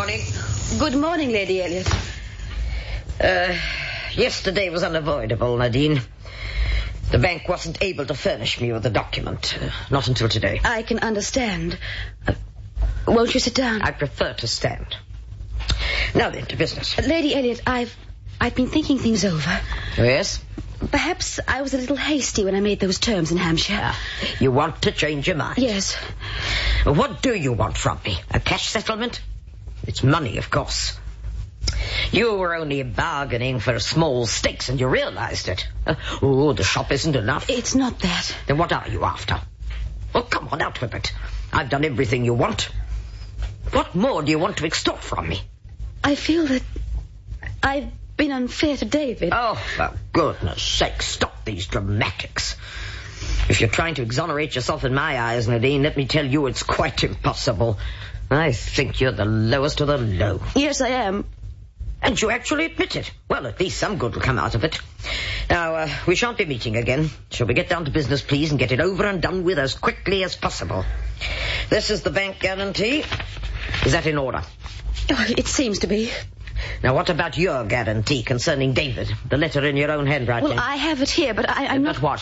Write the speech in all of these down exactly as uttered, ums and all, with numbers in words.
morning. Good morning, Lady Elliot. Uh, yesterday was unavoidable, Nadine. The bank wasn't able to furnish me with the document. Uh, not until today. I can understand. Uh, won't you sit down? I prefer to stand. Now then, to business. Uh, Lady Elliot, I've... I've been thinking things over. Yes? Perhaps I was a little hasty when I made those terms in Hampshire. Ah, you want to change your mind? Yes. What do you want from me? A cash settlement? It's money, of course. You were only bargaining for small stakes and you realized it. Uh, oh, the shop isn't enough. It's not that. Then what are you after? Well, come on, out with it. I've done everything you want. What more do you want to extort from me? I feel that I've been unfair to David. Oh, for goodness sake, stop these dramatics. If you're trying to exonerate yourself in my eyes, Nadine, let me tell you it's quite impossible. I think you're the lowest of the low. Yes, I am. And you actually admit it. Well, at least some good will come out of it. Now, uh, we shan't be meeting again. Shall we get down to business, please, and get it over and done with as quickly as possible? This is the bank guarantee. Is that in order? Oh, it seems to be. Now, what about your guarantee concerning David? The letter in your own handwriting. Well, I have it here, but I, I'm but not... But what?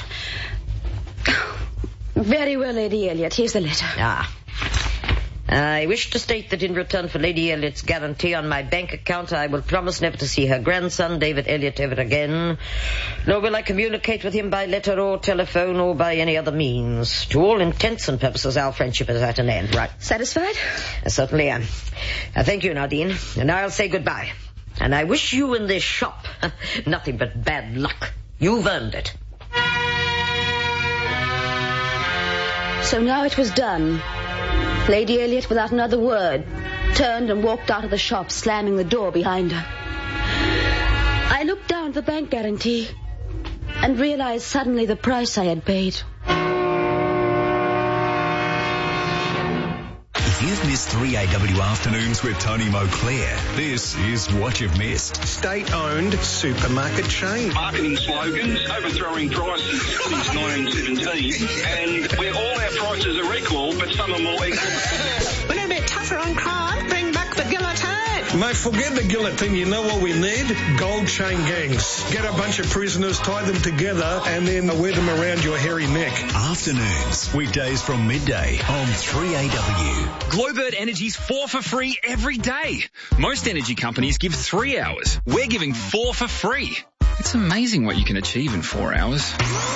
Very well, Lady Elliot. Here's the letter. Ah. I wish to state that in return for Lady Elliot's guarantee on my bank account, I will promise never to see her grandson, David Elliot, ever again. Nor will I communicate with him by letter or telephone or by any other means. To all intents and purposes, our friendship is at an end, right? Satisfied? I certainly am. Uh, thank you, Nadine. And I'll say goodbye. And I wish you in this shop nothing but bad luck. You've earned it. So now it was done. Lady Elliot, without another word, turned and walked out of the shop, slamming the door behind her. I looked down at the bank guarantee and realized suddenly the price I had paid. If you've missed three A W Afternoons with Tony Moclair, this is what you've missed. State-owned supermarket chain. Marketing slogans, overthrowing prices since nineteen seventeen, and where all our prices are equal, but some are more equal. We're a bit tougher on crime. Bring back the guillotine. Mate, forget the guillotine. You know what we need? Gold chain gangs. Get a bunch of prisoners, tie them together, and then wear them around your hairy neck. Afternoons, weekdays from midday on three A W. Glowbird Energy's four for free every day. Most energy companies give three hours. We're giving four for free. It's amazing what you can achieve in four hours.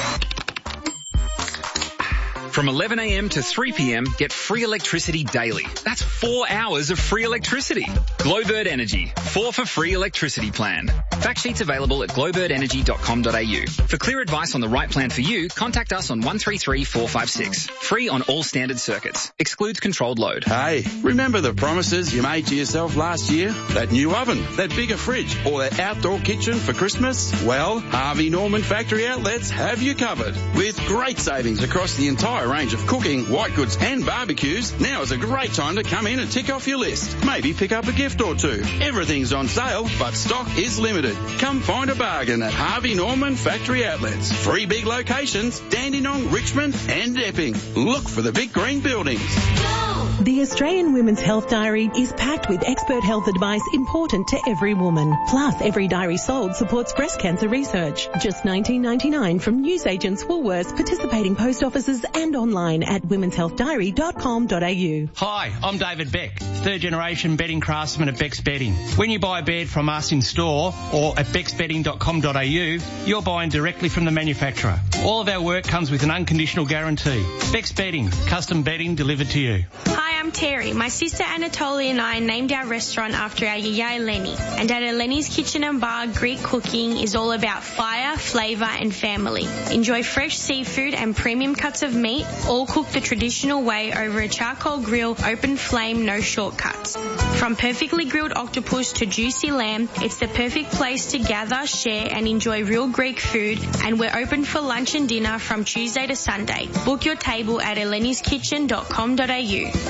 From eleven a m to three p m, get free electricity daily. That's four hours of free electricity. Glowbird Energy, four for free electricity plan. Fact sheets available at glowbird energy dot com dot a u. For clear advice on the right plan for you, contact us on one three three four five six. Free on all standard circuits. Excludes controlled load. Hey, remember the promises you made to yourself last year? That new oven, that bigger fridge, or that outdoor kitchen for Christmas? Well, Harvey Norman Factory Outlets have you covered. With great savings across the entire range of cooking, white goods and barbecues, now is a great time to come in and tick off your list. Maybe pick up a gift or two. Everything's on sale, but stock is limited. Come find a bargain at Harvey Norman Factory Outlets. Three big locations, Dandenong, Richmond and Epping. Look for the big green buildings. The Australian Women's Health Diary is packed with expert health advice important to every woman. Plus, every diary sold supports breast cancer research. Just nineteen ninety-nine from newsagents, Woolworths, participating post offices and online at women's health diary dot com dot a u. Hi, I'm David Beck, third generation bedding craftsman at Beck's Bedding. When you buy a bed from us in store or at becks bedding dot com dot a u, you're buying directly from the manufacturer. All of our work comes with an unconditional guarantee. Beck's Bedding, custom bedding delivered to you. Hi, I'm Terry. My sister Anatolia and I named our restaurant after our yaya Lenny. And at Eleni's Kitchen and Bar, Greek cooking is all about fire, flavour and family. Enjoy fresh seafood and premium cuts of meat, all cooked the traditional way over a charcoal grill, open flame, no shortcuts. From perfectly grilled octopus to juicy lamb, it's the perfect place to gather, share and enjoy real Greek food, and we're open for lunch and dinner from Tuesday to Sunday. Book your table at elenis kitchen dot com dot a u.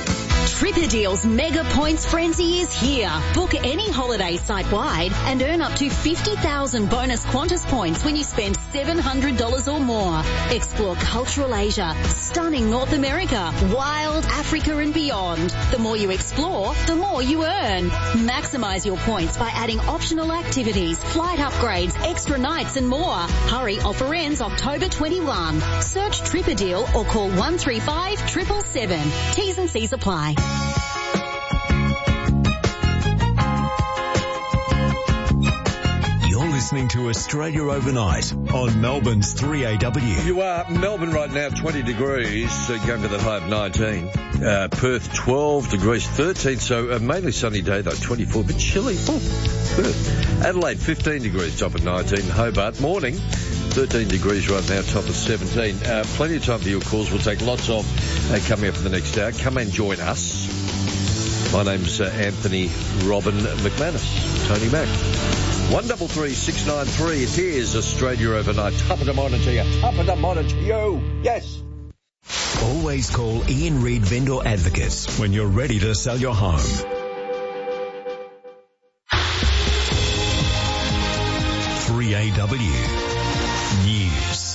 Tripadeal's Mega Points Frenzy is here. Book any holiday site-wide and earn up to fifty thousand bonus Qantas points when you spend seven hundred dollars or more. Explore cultural Asia, stunning North America, wild Africa and beyond. The more you explore, the more you earn. Maximise your points by adding optional activities, flight upgrades, extra nights and more. Hurry, offer ends October twenty-first. Search Tripadeal or call one three five, seven seven seven. T's and C's apply. You're listening to Australia Overnight on Melbourne's three A W. You are Melbourne right now, twenty degrees, uh, going to the high of nineteen. Uh, Perth, twelve degrees, thirteen, so uh, mainly sunny day though, twenty-four, but chilly. Oh, Perth. Adelaide, fifteen degrees, top of nineteen. Hobart, morning, thirteen degrees right now, top of seventeen. Uh, plenty of time for your calls. We'll take lots of uh, coming up for the next hour. Come and join us. My name's uh, Anthony Robin McManus. Tony Mack. One double three six nine three. It is Australia Overnight. Top of the morning to you. Top of the morning to you. Yes. Always call Ian Reid Vendor Advocates when you're ready to sell your home. three A W News.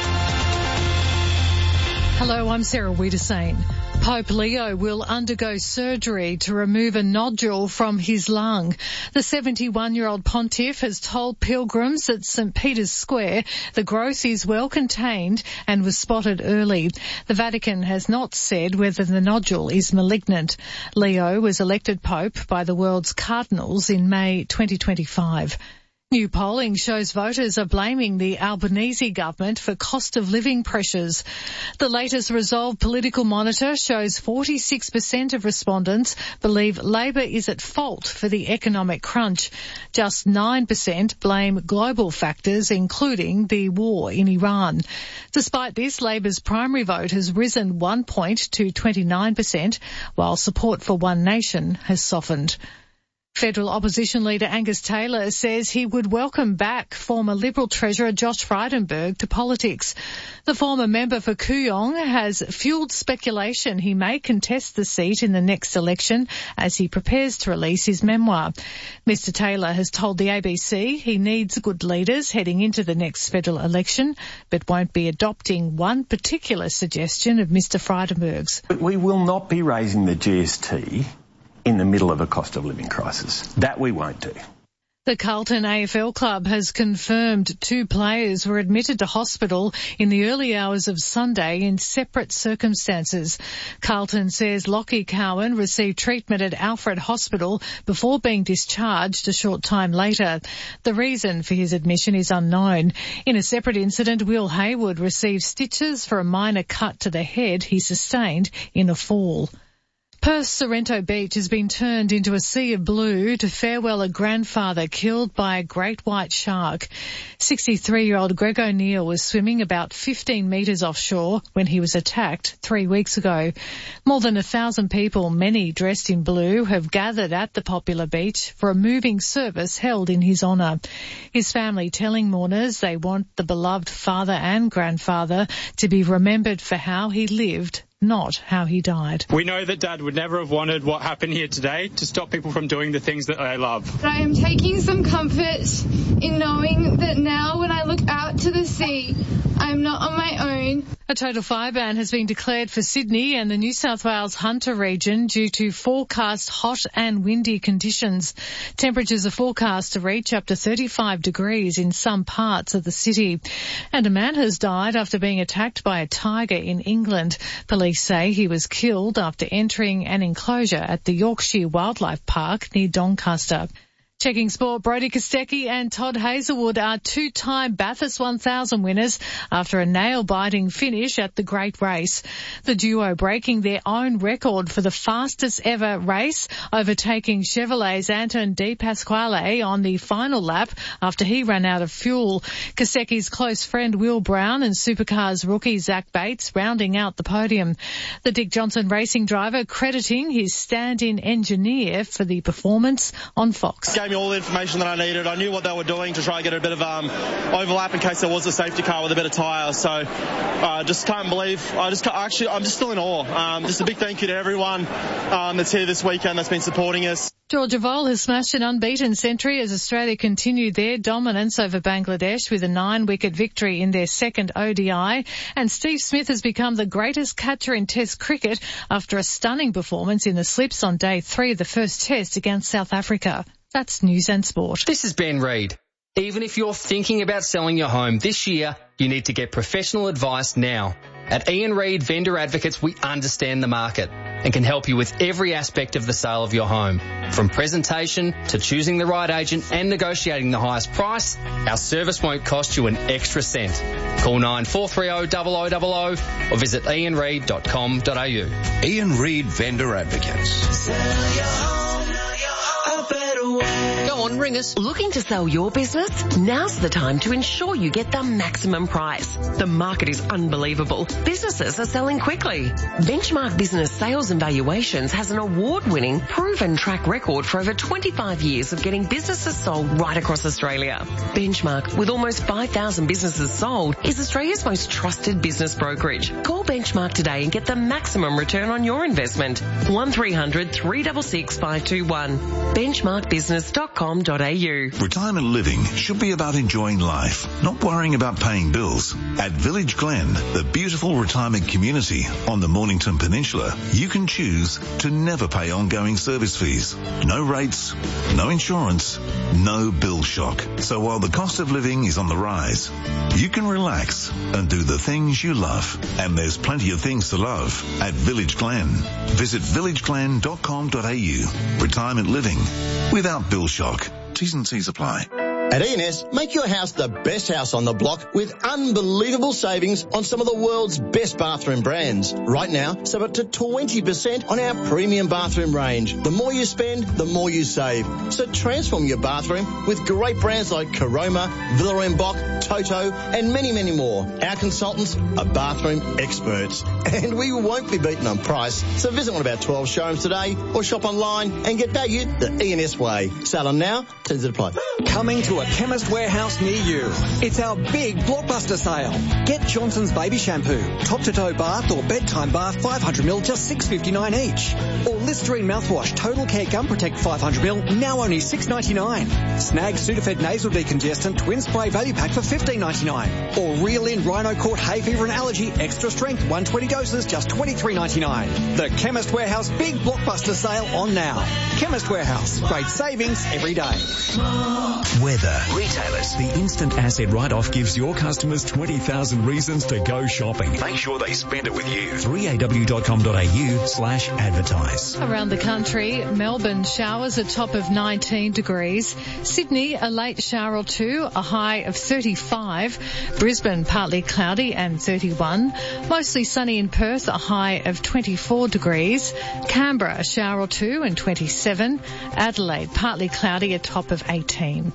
Hello, I'm Sarah Wiedersane. Pope Leo will undergo surgery to remove a nodule from his lung. The seventy-one-year-old pontiff has told pilgrims at St Peter's Square the growth is well contained and was spotted early. The Vatican has not said whether the nodule is malignant. Leo was elected Pope by the world's cardinals in May twenty twenty-five. New polling shows voters are blaming the Albanese government for cost of living pressures. The latest Resolve Political Monitor shows forty-six percent of respondents believe Labor is at fault for the economic crunch. Just nine percent blame global factors, including the war in Iran. Despite this, Labor's primary vote has risen one point to twenty-nine percent, while support for One Nation has softened. Federal opposition leader Angus Taylor says he would welcome back former Liberal Treasurer Josh Frydenberg to politics. The former member for Kooyong has fuelled speculation he may contest the seat in the next election as he prepares to release his memoir. Mister Taylor has told the A B C he needs good leaders heading into the next federal election, but won't be adopting one particular suggestion of Mister Frydenberg's. We will not be raising the G S T in the middle of a cost of living crisis. That we won't do. The Carlton A F L club has confirmed two players were admitted to hospital in the early hours of Sunday in separate circumstances. Carlton says Lockie Cowan received treatment at Alfred Hospital before being discharged a short time later. The reason for his admission is unknown. In a separate incident, Will Hayward received stitches for a minor cut to the head he sustained in a fall. Perth's Sorrento Beach has been turned into a sea of blue to farewell a grandfather killed by a great white shark. sixty-three-year-old Greg O'Neill was swimming about fifteen metres offshore when he was attacked three weeks ago. More than a thousand people, many dressed in blue, have gathered at the popular beach for a moving service held in his honour. His family telling mourners they want the beloved father and grandfather to be remembered for how he lived, not how he died. We know that Dad would never have wanted what happened here today to stop people from doing the things that they love. I am taking some comfort in knowing that now when I look out to the sea, I am not on my own. A total fire ban has been declared for Sydney and the New South Wales Hunter region due to forecast hot and windy conditions. Temperatures are forecast to reach up to thirty-five degrees in some parts of the city. And a man has died after being attacked by a tiger in England. Police say he was killed after entering an enclosure at the Yorkshire Wildlife Park near Doncaster. Checking sport, Brodie Kostecki and Todd Hazelwood are two-time Bathurst one thousand winners after a nail-biting finish at the Great Race. The duo breaking their own record for the fastest ever race, overtaking Chevrolet's Anton De Pasquale on the final lap after he ran out of fuel. Kostecki's close friend Will Brown and Supercars rookie Zach Bates rounding out the podium. The Dick Johnson racing driver crediting his stand-in engineer for the performance on Fox. Gave me all the information that I needed. I knew what they were doing to try and get a bit of um, overlap in case there was a safety car with a bit of tyre. So I uh, just can't believe. I just can't, actually, I'm just still in awe. Um, just a big thank you to everyone um, that's here this weekend that's been supporting us. Georgia Voll has smashed an unbeaten century as Australia continued their dominance over Bangladesh with a nine-wicket victory in their second O D I. And Steve Smith has become the greatest catcher in Test cricket after a stunning performance in the slips on day three of the first Test against South Africa. That's News and Sport. This is Ben Reid. Even if you're thinking about selling your home this year, you need to get professional advice now. At Ian Reid Vendor Advocates, we understand the market and can help you with every aspect of the sale of your home. From presentation to choosing the right agent and negotiating the highest price, our service won't cost you an extra cent. Call nine four three zero zero zero zero zero or visit ian reid dot com dot a u. Ian Reid Vendor Advocates. Sell your home, a better way. Go on, ring us. Looking to sell your business? Now's the time to ensure you get the maximum price. The market is unbelievable. Businesses are selling quickly. Benchmark Business Sales and Valuations has an award-winning, proven track record for over twenty-five years of getting businesses sold right across Australia. Benchmark, with almost five thousand businesses sold, is Australia's most trusted business brokerage. Call Benchmark today and get the maximum return on your investment. one three hundred, three six six, five two one. benchmark business dot com dot a u. Retirement living should be about enjoying life, not worrying about paying bills. At Village Glen, the beautiful retirement community on the Mornington Peninsula, you can choose to never pay ongoing service fees. No rates, no insurance, no bill shock. So while the cost of living is on the rise, you can relax and do the things you love. And there's plenty of things to love at Village Glen. Visit village glen dot com dot a u. Retirement living without bill shock. T's and C's apply. At E and S, make your house the best house on the block with unbelievable savings on some of the world's best bathroom brands. Right now, save up to twenty percent on our premium bathroom range. The more you spend, the more you save. So transform your bathroom with great brands like Caroma, Villa and Bock, Toto, and many, many more. Our consultants are bathroom experts, and we won't be beaten on price. So visit one of our twelve showrooms today or shop online and get value the E and S way. Sale on now, terms apply. Coming to a Chemist Warehouse near you. It's our big blockbuster sale. Get Johnson's Baby Shampoo, top-to-toe bath or bedtime bath five hundred milliliters, just six dollars fifty-nine each. Or Listerine mouthwash, Total Care Gum Protect five hundred milliliters, now only six dollars ninety-nine. Snag Sudafed Nasal Decongestant Twin Spray Value Pack for fifteen dollars ninety-nine. Or Reel In Rhino Court Hay Fever and Allergy Extra Strength one hundred twenty doses, just twenty-three dollars ninety-nine. The Chemist Warehouse big blockbuster sale on now. Chemist Warehouse, great savings every day. Weather. Retailers. The instant asset write-off gives your customers twenty thousand reasons to go shopping. Make sure they spend it with you. three a w dot com dot a u slash advertise. Around the country, Melbourne showers a top of nineteen degrees. Sydney, a late shower or two, a high of thirty-five. Brisbane, partly cloudy and thirty-one. Mostly sunny in Perth, a high of twenty-four degrees. Canberra, a shower or two and twenty-seven. Adelaide, partly cloudy, a top of eighteen.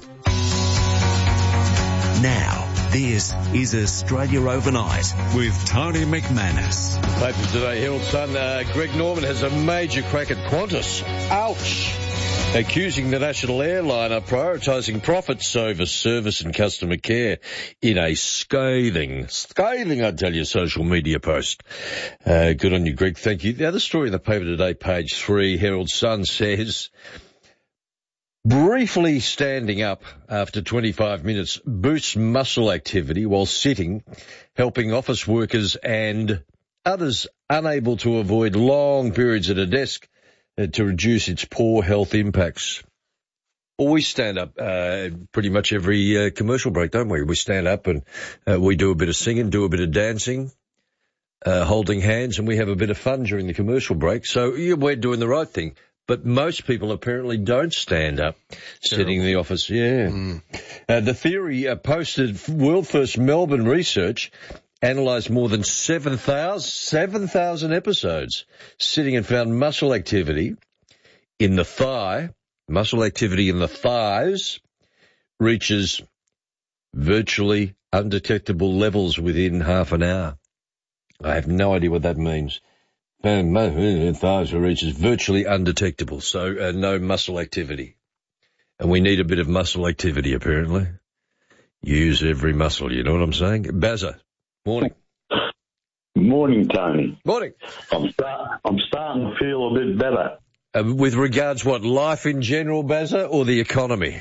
Now, this is Australia Overnight with Tony McManus. Papers today, Herald Sun, uh, Greg Norman has a major crack at Qantas. Ouch! Accusing the national airline of prioritising profits over service and customer care in a scathing, scathing, I tell you, social media post. Uh, good on you, Greg. Thank you. The other story in the paper today, page three, Herald Sun says, briefly standing up after twenty-five minutes boosts muscle activity while sitting, helping office workers and others unable to avoid long periods at a desk uh, to reduce its poor health impacts. Well, we stand up uh, pretty much every uh, commercial break, don't we? We stand up and uh, we do a bit of singing, do a bit of dancing, uh, holding hands, and we have a bit of fun during the commercial break. So yeah, we're doing the right thing. But most people apparently don't stand up, sitting in the office. Yeah. Mm. Uh, the theory uh, posted World First Melbourne research analysed more than seven thousand episodes sitting and found muscle activity in the thigh, muscle activity in the thighs reaches virtually undetectable levels within half an hour. I have no idea what that means. Thighs reaches virtually undetectable, so uh, no muscle activity. And we need a bit of muscle activity, apparently. Use every muscle, you know what I'm saying? Bazza, morning. Morning, Tony. Morning. I'm, start, I'm starting to feel a bit better. Uh, with regards what, life in general, Bazza, or the economy?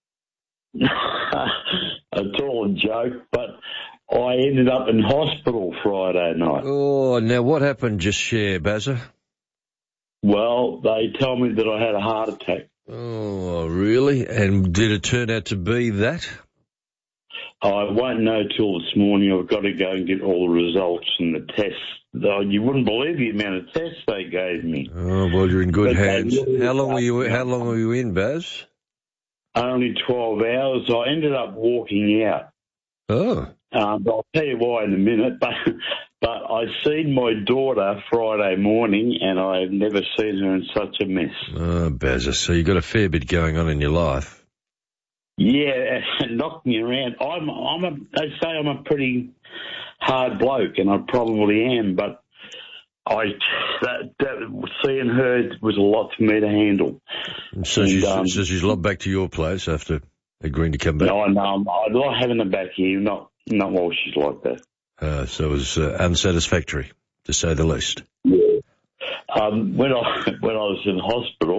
It's all a joke, but I ended up in hospital Friday night. Oh, now what happened? Just share, Bazza. Well, they tell me that I had a heart attack. Oh, really? And did it turn out to be that? I won't know till this morning. I've got to go and get all the results and the tests. Though you wouldn't believe the amount of tests they gave me. Oh, well, you're in good but hands. Really how long were you? How long were you in, Baz? Only twelve hours. I ended up walking out. Oh. Um, I'll tell you why in a minute. But but I seen my daughter Friday morning, and I've never seen her in such a mess. Oh, Bazza, so you've got a fair bit going on in your life. Yeah, it knocked me around. I'm, I'm a, they say I'm a pretty hard bloke, and I probably am, but I, that, that, seeing her was a lot for me to handle. And so, and, she's, um, so she's lobbed back to your place after agreeing to come back? No, no, I like having her back here, not, not while she's like that. Uh, so it was uh, unsatisfactory, to say the least. Yeah. Um, when I, when I was in hospital,